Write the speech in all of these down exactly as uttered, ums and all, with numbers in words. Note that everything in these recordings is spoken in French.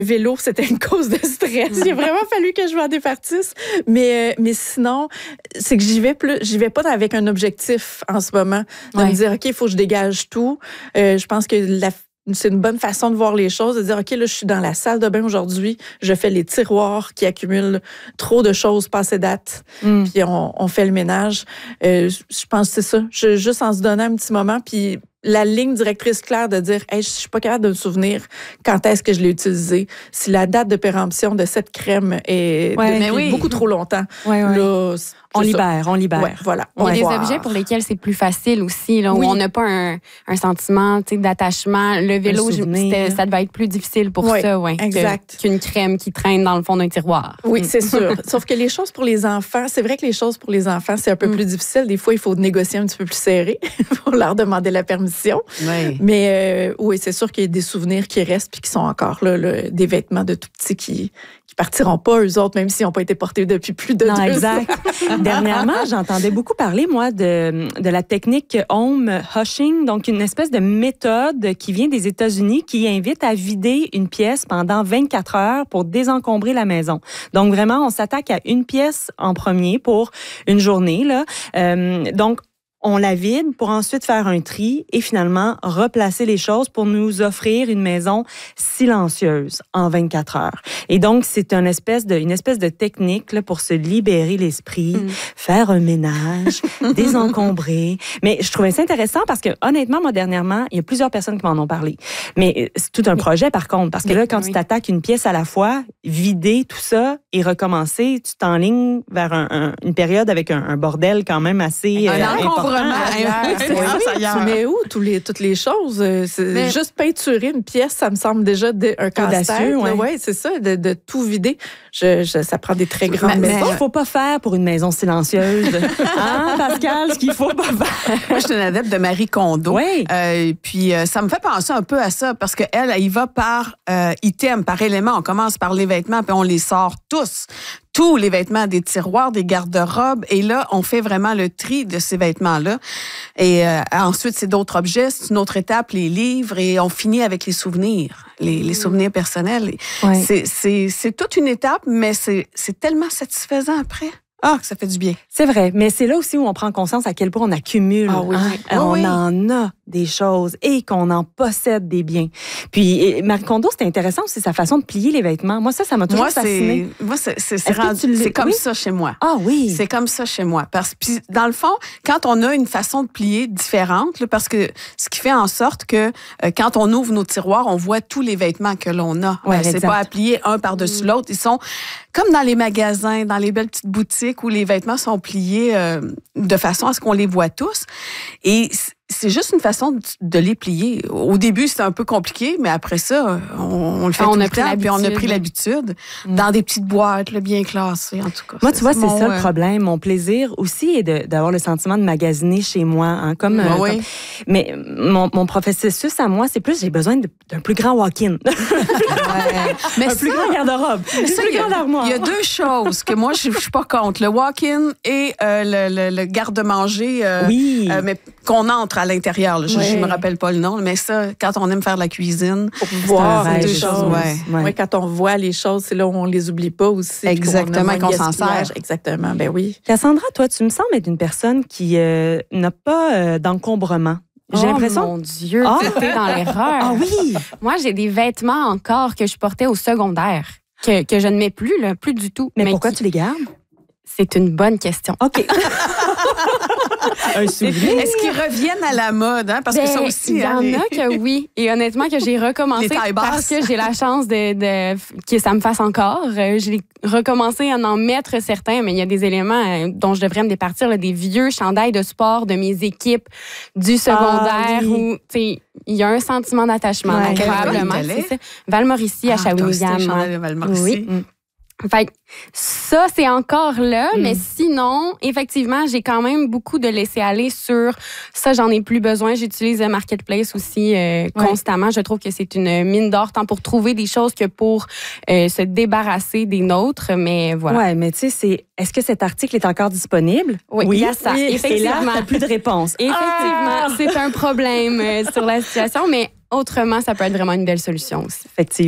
vélo, c'était une cause de stress. Il a vraiment fallu que je m'en départisse. Mais, mais sinon, c'est que j'y vais plus, j'y vais pas avec un objectif en ce moment. De ouais. me dire, OK, il faut que je dégage tout. Euh, je pense que la c'est une bonne façon de voir les choses, de dire, OK, là, je suis dans la salle de bain aujourd'hui, je fais les tiroirs qui accumulent trop de choses passées date, mm. puis on, on fait le ménage. Euh, je pense que c'est ça. Je, juste en se donnant un petit moment, puis la ligne directrice claire de dire, hey, je suis pas capable de me souvenir quand est-ce que je l'ai utilisé. Si la date de péremption de cette crème est ouais, depuis oui. beaucoup trop longtemps, ouais, ouais. là, on libère, on libère. Ouais, voilà. Il y a des voir. objets pour lesquels c'est plus facile aussi, là, oui. où on n'a pas un, un sentiment d'attachement. Le vélo, ça devait être plus difficile pour oui, ça, ouais, exact. qu'une crème qui traîne dans le fond d'un tiroir. Oui, c'est sûr. Sauf que les choses pour les enfants, c'est vrai que les choses pour les enfants, c'est un peu mm. plus difficile. Des fois, il faut négocier un petit peu plus serré pour leur demander la permission. Oui. Mais euh, oui, c'est sûr qu'il y a des souvenirs qui restent puis qui sont encore là, là des vêtements de tout petits qui qui partiront pas, eux autres, même s'ils n'ont pas été portés depuis plus de non, deux exact. ans. Dernièrement, j'entendais beaucoup parler, moi, de, de la technique home hushing, donc une espèce de méthode qui vient des États-Unis qui invite à vider une pièce pendant vingt-quatre heures pour désencombrer la maison. Donc, vraiment, on s'attaque à une pièce en premier pour une journée, là. Euh, donc, on la vide pour ensuite faire un tri et finalement replacer les choses pour nous offrir une maison silencieuse en vingt-quatre heures. Et donc, c'est une espèce de, une espèce de technique là, pour se libérer l'esprit, mm. faire un ménage, désencombrer. Mais je trouvais ça intéressant parce que, honnêtement, moi, dernièrement, il y a plusieurs personnes qui m'en ont parlé. Mais c'est tout un projet, par contre, parce que là, quand oui. tu t'attaques une pièce à la fois, vider tout ça et recommencer, tu t'enlignes vers un, un, une période avec un, un bordel quand même assez un euh, important. Tu mets où tous les, toutes les choses? C'est mais, juste peinturer une pièce, ça me semble déjà de, un casse-tête. Oui, ouais, c'est ça, de, de tout vider. Je, je, ça prend des très grandes mais, maisons. Mais il ne faut pas faire pour une maison silencieuse. Hein, Pascal, ce qu'il ne faut pas faire. Moi, je suis une adepte de Marie Kondo. Oui. Euh, puis, euh, ça me fait penser un peu à ça parce qu'elle, elle y va par euh, item, par élément. On commence par les vêtements, puis on les sort tous. Tous les vêtements des tiroirs, des garde-robes. Et là, on fait vraiment le tri de ces vêtements-là. Et euh, ensuite, c'est d'autres objets. C'est une autre étape, les livres. Et on finit avec les souvenirs, les, les souvenirs personnels. Ouais. C'est, c'est, c'est toute une étape, mais c'est, c'est tellement satisfaisant après. Ah, que ça fait du bien. C'est vrai, mais c'est là aussi où on prend conscience à quel point on accumule. Ah oui. Hein? Ah on oui. en a des choses et qu'on en possède des biens. Puis Marie Kondo, c'était intéressant aussi sa façon de plier les vêtements. Moi, ça, ça m'a toujours moi, fascinée. C'est, moi, c'est, c'est, c'est, rendu, c'est comme oui? ça chez moi. Ah oui. C'est comme ça chez moi. Parce que, dans le fond, quand on a une façon de plier différente, là, parce que ce qui fait en sorte que euh, quand on ouvre nos tiroirs, on voit tous les vêtements que l'on a. Ouais, euh, c'est pas à plier un par-dessus mmh. l'autre. Ils sont comme dans les magasins, dans les belles petites boutiques où les vêtements sont pliés euh, de façon à ce qu'on les voit tous. Et c'est juste une façon de les plier. Au début, c'était un peu compliqué, mais après ça, on, on le fait on tout le temps, puis on a pris l'habitude mmh. dans des petites boîtes là, bien classées, en tout cas. Moi, tu vois, c'est mon, ça le euh... problème. Mon plaisir aussi est de, d'avoir le sentiment de magasiner chez moi. Hein, comme, mmh, euh, oui. comme... Mais mon, mon processus à moi, c'est plus, j'ai besoin de, d'un plus grand walk-in. ouais. mais un ça, plus grand garde-robe. Mais ça, il y, y a deux choses que moi, je ne suis pas contre. Le walk-in et euh, le, le, le garde-manger, euh, oui. euh, mais qu'on entre à l'intérieur. Là. Je ne oui. me rappelle pas le nom, mais ça, quand on aime faire de la cuisine, pour voir c'est deux choses. choses. Ouais. Ouais. Ouais, quand on voit les choses, c'est là où on les oublie pas aussi. Exactement, qu'on s'en sert. Exactement, ben oui. Cassandra, toi, tu me sembles être une personne qui euh, n'a pas euh, d'encombrement. J'ai oh l'impression. Mon Dieu, oh. T'es dans l'erreur. Ah oui. Moi, j'ai des vêtements encore que je portais au secondaire que que je ne mets plus là, plus du tout. Mais, mais pourquoi qui... tu les gardes? C'est une bonne question. OK. Un souvenir. Est-ce qu'ils reviennent à la mode? Hein? Parce ben, que ça aussi... Il y en hein, a que oui. Et honnêtement, que j'ai recommencé parce que j'ai la chance de, de que ça me fasse encore. J'ai recommencé à en mettre certains, mais il y a des éléments dont je devrais me départir, là, des vieux chandails de sport de mes équipes du secondaire ah, oui. où, tu sais, il y a un sentiment d'attachement, ouais. probablement. C'est ça. Val-Mauricie, ah, à Shawinigan. Val-Mauricie. Oui. Fait que ça, c'est encore là, mm. mais sinon, effectivement, j'ai quand même beaucoup de laisser-aller sur ça, j'en ai plus besoin. J'utilise Marketplace aussi euh, ouais. constamment. Je trouve que c'est une mine d'or, tant pour trouver des choses que pour euh, se débarrasser des nôtres, mais voilà. Ouais, mais tu sais, c'est est-ce que cet article est encore disponible? Oui, oui. il y a ça. Oui. Effectivement. Et là, t'as plus de réponse. Effectivement, ah! c'est un problème euh, sur la situation, mais autrement, ça peut être vraiment une belle solution aussi. Effectivement.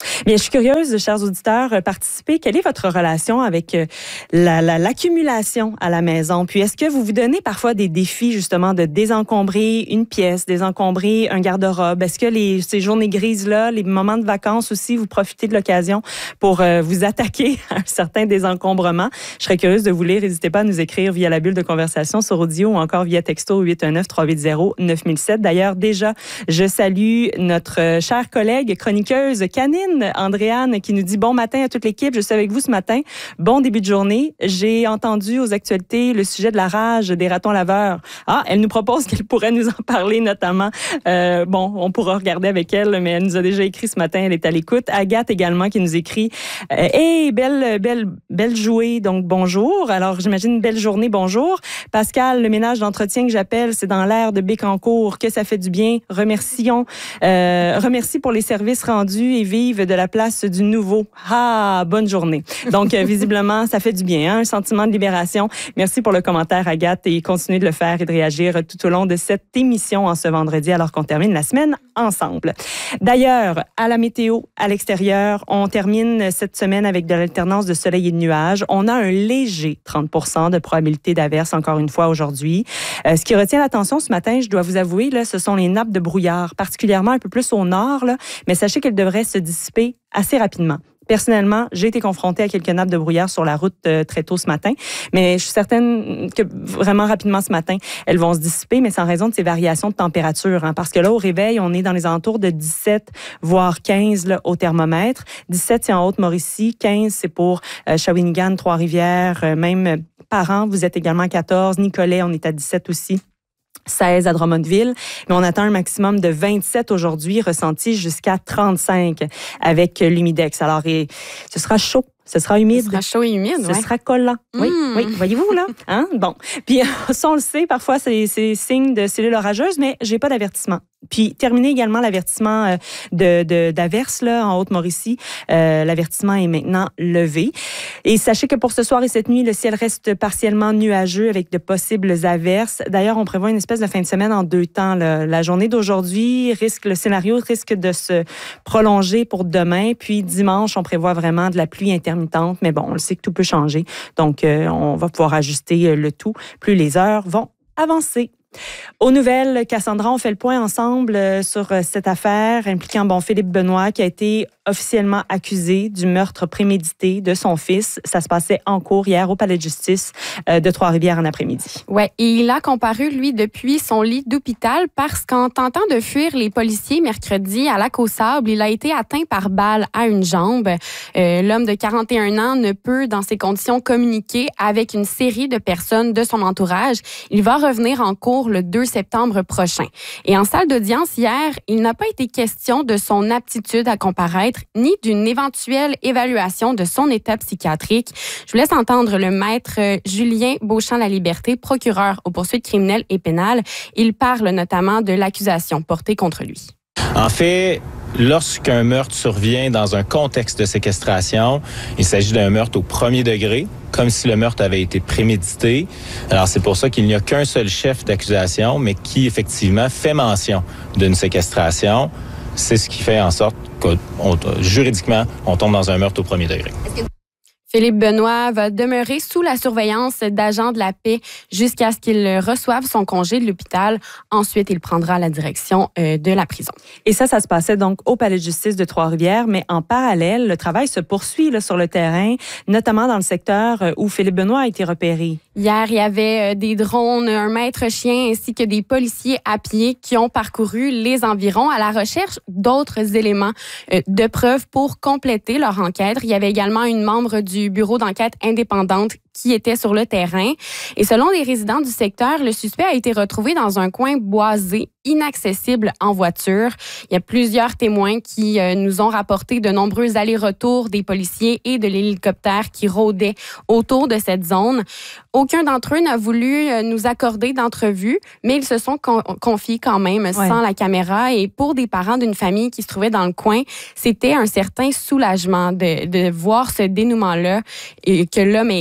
Bien, je suis curieuse, chers auditeurs, participez. Quelle est votre relation avec la, la, l'accumulation à la maison? Puis, est-ce que vous vous donnez parfois des défis, justement, de désencombrer une pièce, désencombrer un garde-robe? Est-ce que les, ces journées grises-là, les moments de vacances aussi, vous profitez de l'occasion pour euh, vous attaquer à un certain désencombrement? Je serais curieuse de vous lire. N'hésitez pas à nous écrire via la bulle de conversation sur audio ou encore via texto huit un neuf, trois huit zéro, neuf mille sept. D'ailleurs, déjà, je salue notre chère collègue chroniqueuse canine, Andréane, qui nous dit « Bon matin à toute l'équipe, je suis avec vous ce matin. Bon début de journée. J'ai entendu aux actualités le sujet de la rage des ratons laveurs. » Ah, elle nous propose qu'elle pourrait nous en parler notamment. Euh, bon, on pourra regarder avec elle, mais elle nous a déjà écrit ce matin, elle est à l'écoute. Agathe également qui nous écrit euh, « Hey, belle, belle, belle jouée, donc bonjour. » Alors, j'imagine belle journée, bonjour. Pascal, le ménage d'entretien que j'appelle, c'est dans l'air de Bécancour. Que ça fait du bien. Remercions. Euh, remercie pour les services rendus et vive de la place du nouveau. Ah, bonne journée. Donc, euh, visiblement, ça fait du bien, hein, un sentiment de libération. Merci pour le commentaire, Agathe, et continuez de le faire et de réagir tout au long de cette émission en ce vendredi, alors qu'on termine la semaine ensemble. D'ailleurs, à la météo, à l'extérieur, on termine cette semaine avec de l'alternance de soleil et de nuages. On a un léger trente pour cent de probabilité d'averse, encore une fois, aujourd'hui. Euh, ce qui retient l'attention ce matin, je dois vous avouer, là, ce sont les nappes de brouillard, particulièrement un peu plus au nord, là, mais sachez qu'elles devraient se dissiper assez rapidement. Personnellement, j'ai été confrontée à quelques nappes de brouillard sur la route euh, très tôt ce matin, mais je suis certaine que vraiment rapidement ce matin, elles vont se dissiper, mais c'est en raison de ces variations de température. Hein, parce que là, au réveil, on est dans les alentours de dix-sept, voire quinze là, au thermomètre. dix-sept, c'est en Haute-Mauricie. quinze, c'est pour euh, Shawinigan, Trois-Rivières. Euh, même euh, Parent, vous êtes également à quatorze. Nicolet, on est à dix-sept aussi. seize à Drummondville, mais on attend un maximum de vingt-sept aujourd'hui, ressenti jusqu'à trente-cinq avec l'humidex. Alors, et, ce sera chaud. Ce sera humide. Ce sera chaud et humide, Ce ouais. sera collant. Mm. Oui, oui. Voyez-vous, là? Hein? Bon. Puis, ça, on le sait, parfois, c'est, c'est signe de cellules orageuses, mais j'ai pas d'avertissement. Puis, terminer également l'avertissement de, de, d'averse, là, en Haute-Mauricie. Euh, l'avertissement est maintenant levé. Et sachez que pour ce soir et cette nuit, le ciel reste partiellement nuageux avec de possibles averses. D'ailleurs, on prévoit une espèce de fin de semaine en deux temps. Là. La journée d'aujourd'hui risque, le scénario risque de se prolonger pour demain. Puis, dimanche, on prévoit vraiment de la pluie intermitente. Mais bon, on le sait que tout peut changer. Donc, euh, on va pouvoir ajuster le tout. Plus les heures vont avancer. Aux nouvelles, Cassandra, on fait le point ensemble sur cette affaire impliquant bon, Philippe Benoît qui a été officiellement accusé du meurtre prémédité de son fils. Ça se passait en cours hier au palais de justice de Trois-Rivières en après-midi. Ouais, et il a comparu, lui, depuis son lit d'hôpital parce qu'en tentant de fuir les policiers mercredi à Lac-aux-Sables, il a été atteint par balle à une jambe. Euh, l'homme de quarante et un ans ne peut, dans ces conditions, communiquer avec une série de personnes de son entourage. Il va revenir en cours le deux septembre prochain. Et en salle d'audience hier, il n'a pas été question de son aptitude à comparaître ni d'une éventuelle évaluation de son état psychiatrique. Je vous laisse entendre le maître Julien Beauchamp-Laliberté, procureur aux poursuites criminelles et pénales. Il parle notamment de l'accusation portée contre lui. En fait, lorsqu'un meurtre survient dans un contexte de séquestration, il s'agit d'un meurtre au premier degré, comme si le meurtre avait été prémédité. Alors, c'est pour ça qu'il n'y a qu'un seul chef d'accusation, mais qui, effectivement, fait mention d'une séquestration. C'est ce qui fait en sorte que, on, juridiquement, on tombe dans un meurtre au premier degré. Philippe Benoît va demeurer sous la surveillance d'agents de la paix jusqu'à ce qu'il reçoive son congé de l'hôpital. Ensuite, il prendra la direction euh, de la prison. Et ça, ça se passait donc au palais de justice de Trois-Rivières, mais en parallèle, le travail se poursuit là, sur le terrain, notamment dans le secteur où Philippe Benoît a été repéré. Hier, il y avait des drones, un maître chien ainsi que des policiers à pied qui ont parcouru les environs à la recherche d'autres éléments euh, de preuves pour compléter leur enquête. Il y avait également une membre du bureau d'enquête indépendante qui était sur le terrain. Et selon les résidents du secteur, le suspect a été retrouvé dans un coin boisé, inaccessible en voiture. Il y a plusieurs témoins qui euh, nous ont rapporté de nombreux allers-retours des policiers et de l'hélicoptère qui rôdaient autour de cette zone. Aucun d'entre eux n'a voulu euh, nous accorder d'entrevue, mais ils se sont con- confiés quand même ouais. sans la caméra. Et pour des parents d'une famille qui se trouvait dans le coin, c'était un certain soulagement de, de voir ce dénouement-là et que l'homme ait été retrouvé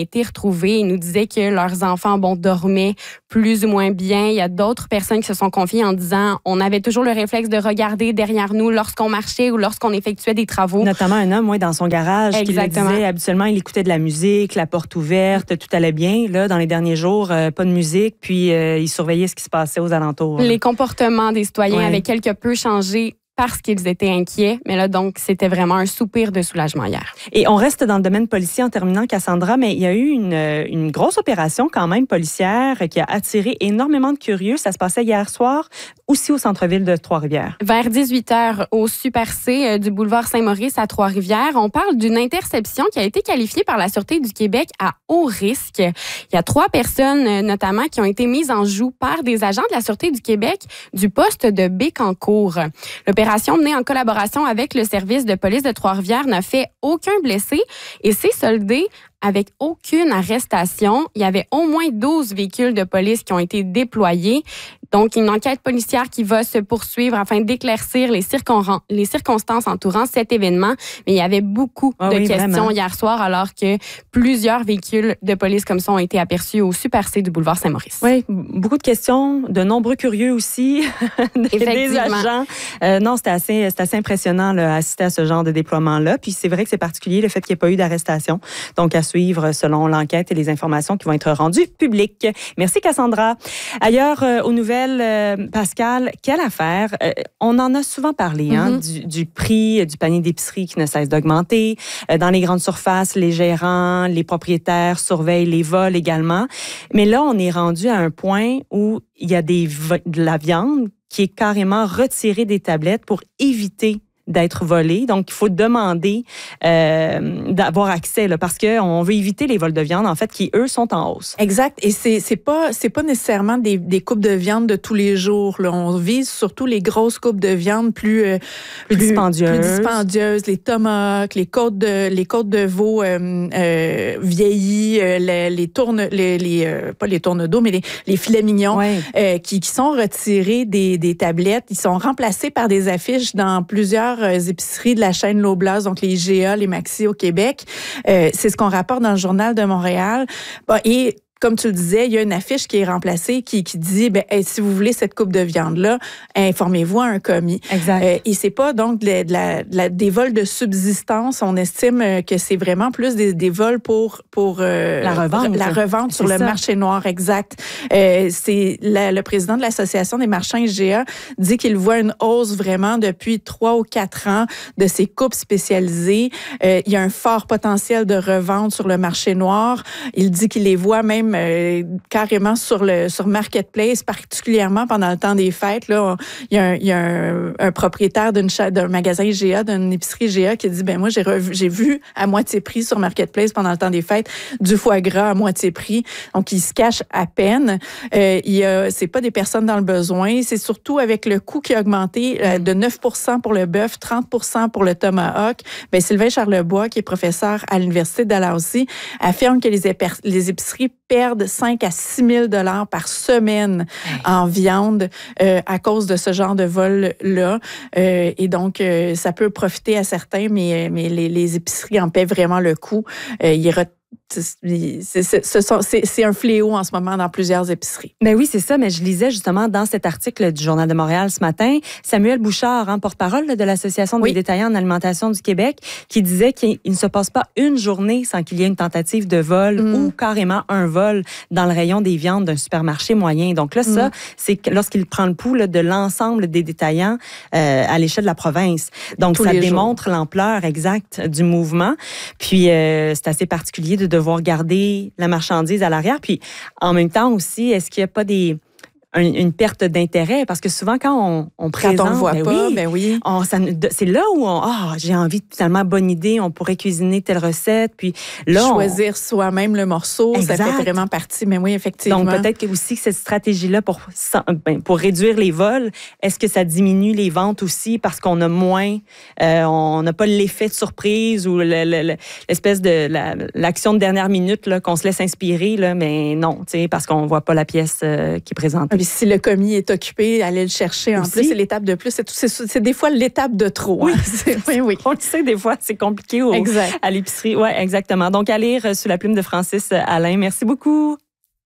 retrouvés. Ils nous disaient que leurs enfants, bon, dormaient plus ou moins bien. Il y a d'autres personnes qui se sont confiées en disant on avait toujours le réflexe de regarder derrière nous lorsqu'on marchait ou lorsqu'on effectuait des travaux. Notamment un homme, oui, dans son garage, Exactement. qui le disait habituellement, il écoutait de la musique, la porte ouverte, tout allait bien. Là, dans les derniers jours, euh, pas de musique, puis euh, il surveillait ce qui se passait aux alentours. Les comportements des citoyens ouais. avaient quelque peu changé parce qu'ils étaient inquiets. Mais là, donc, c'était vraiment un soupir de soulagement hier. Et on reste dans le domaine policier en terminant, Cassandra, mais il y a eu une, une grosse opération quand même policière qui a attiré énormément de curieux. Ça se passait hier soir, aussi au centre-ville de Trois-Rivières. Vers dix-huit heures, au Super C euh, du boulevard Saint-Maurice à Trois-Rivières, on parle d'une interception qui a été qualifiée par la Sûreté du Québec à haut risque. Il y a trois personnes, euh, notamment, qui ont été mises en joue par des agents de la Sûreté du Québec du poste de Bécancour. L'opération menée en collaboration avec le service de police de Trois-Rivières n'a fait aucun blessé et s'est soldée avec aucune arrestation. Il y avait au moins douze véhicules de police qui ont été déployés. Donc, une enquête policière qui va se poursuivre afin d'éclaircir les, circon- les circonstances entourant cet événement. Mais il y avait beaucoup ah de oui, questions vraiment. hier soir, alors que plusieurs véhicules de police comme ça ont été aperçus au Super C du boulevard Saint-Maurice. Oui, beaucoup de questions, de nombreux curieux aussi, des agents. Euh, non, c'était assez, c'était assez impressionnant là, assister à ce genre de déploiement-là. Puis c'est vrai que c'est particulier le fait qu'il n'y ait pas eu d'arrestation. Donc, à suivre selon l'enquête et les informations qui vont être rendues publiques. Merci, Cassandra. Ailleurs, euh, aux nouvelles, euh, Pascal, quelle affaire? Euh, on en a souvent parlé, mm-hmm. hein, du, du prix du panier d'épicerie qui ne cesse d'augmenter. Euh, dans les grandes surfaces, les gérants, les propriétaires surveillent les vols également. Mais là, on est rendu à un point où il y a des, de la viande qui est carrément retirée des tablettes pour éviter d'être volé. Donc, il faut demander euh, d'avoir accès là, parce qu'on veut éviter les vols de viande, en fait, qui, eux, sont en hausse. Exact. Et c'est, c'est pas, c'est pas nécessairement des, des coupes de viande de tous les jours. Là. On vise surtout les grosses coupes de viande plus, euh, plus, plus dispendieuses. Plus dispendieuses, les tomahawks, les côtes de, les côtes de veau euh, euh, vieillies, euh, les, les tournes, les, les euh, pas les tournes d'eau, mais les, les filets mignons ouais. euh, qui, qui sont retirés des, des tablettes. Ils sont remplacés par des affiches dans plusieurs épiceries de la chaîne Loblaws, donc les I G A, les Maxi au Québec. Euh, c'est ce qu'on rapporte dans le Journal de Montréal. Bon, et comme tu le disais, il y a une affiche qui est remplacée qui, qui dit, ben, hey, si vous voulez cette coupe de viande-là, informez-vous à un commis. Exact. Euh, et c'est pas donc de la, de la, de la, des vols de subsistance. On estime que c'est vraiment plus des, des vols pour, pour euh, la revente, la revente sur le ça. marché noir. Exact. Euh, c'est la, le président de l'Association des marchands I G A dit qu'il voit une hausse vraiment depuis trois ou quatre ans de ces coupes spécialisées. Euh, il y a un fort potentiel de revente sur le marché noir. Il dit qu'il les voit même Euh, carrément sur le sur Marketplace, particulièrement pendant le temps des fêtes. Là, il y a un, il y a un, un propriétaire d'une cha- d'un magasin I G A, d'une épicerie I G A qui dit ben moi j'ai revu, j'ai vu à moitié prix sur Marketplace pendant le temps des fêtes du foie gras à moitié prix. Donc il se cache à peine. Euh, il y a c'est pas des personnes dans le besoin, c'est surtout avec le coût qui a augmenté euh, de neuf pour cent pour le bœuf, trente pour cent pour le tomahawk. Ben Sylvain Charlebois, qui est professeur à l'université de Dalhousie, affirme que les, éper- les épiceries perdent cinq à six mille dollars par semaine en viande euh, à cause de ce genre de vol-là. Euh, et donc, euh, ça peut profiter à certains, mais, mais les, les épiceries en paient vraiment le coût. Euh, ils re- C'est, c'est, ce sont, c'est, c'est un fléau en ce moment dans plusieurs épiceries. Ben oui, c'est ça, mais je lisais justement dans cet article du Journal de Montréal ce matin, Samuel Bouchard, hein, porte-parole là, de l'Association des oui. détaillants en alimentation du Québec, qui disait qu'il ne se passe pas une journée sans qu'il y ait une tentative de vol mm. ou carrément un vol dans le rayon des viandes d'un supermarché moyen. Donc là, mm. ça, c'est lorsqu'il prend le pouls là, de l'ensemble des détaillants euh, à l'échelle de la province. Donc, Tous ça démontre jours. l'ampleur exacte du mouvement. Puis, euh, c'est assez particulier de devoir garder la marchandise à l'arrière. Puis, en même temps aussi, est-ce qu'il n'y a pas des... Une, une perte d'intérêt, parce que souvent, quand on, on présente... Quand on ne voit ben pas, oui, ben oui. On, ça, c'est là où on, oh, j'ai envie, finalement, bonne idée, on pourrait cuisiner telle recette, puis là... Choisir on... soi-même le morceau, exact. Ça fait vraiment partie, mais oui, effectivement. Donc, peut-être que aussi que cette stratégie-là pour, ben, pour réduire les vols, est-ce que ça diminue les ventes aussi parce qu'on a moins, euh, on n'a pas l'effet de surprise ou le, le, l'espèce de la, l'action de dernière minute là, qu'on se laisse inspirer, là, mais non, tu sais, parce qu'on ne voit pas la pièce euh, qui est présentée. Puis si le commis est occupé, aller le chercher en Aussi. plus, c'est l'étape de plus. C'est, c'est, c'est des fois l'étape de trop. Oui, hein. c'est, oui, oui. On le sait, des fois, c'est compliqué au, Exact. à l'épicerie. Oui, exactement. Donc, à lire sous la plume de Francis Alain. Merci beaucoup.